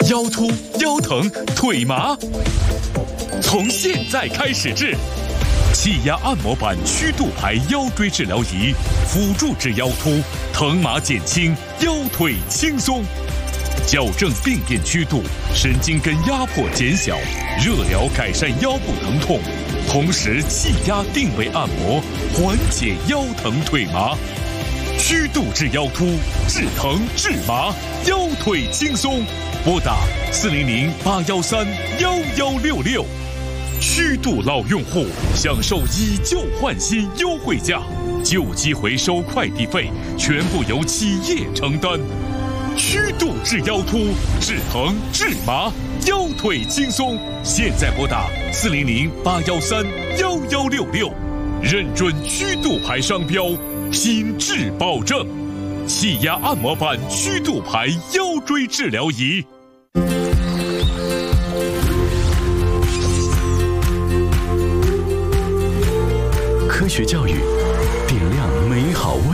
腰突、腰疼、腿麻，从现在开始治。气压按摩板曲度牌腰椎治疗仪，辅助治腰突，疼麻减轻，腰腿轻松，矫正病变曲度，神经根压迫减小，热疗改善腰部疼痛，同时气压定位按摩，缓解腰疼腿麻。曲度治腰突，治疼治麻，腰腿轻松。拨打400-813-1166。曲度老用户享受以旧换新优惠价，旧机回收快递费全部由企业承担。曲度治腰突，治疼治麻，腰腿轻松。现在拨打400-813-1166，认准曲度牌商标，品质保证。气压按摩板曲度牌腰椎治疗仪。 科学教育，点亮美好未来。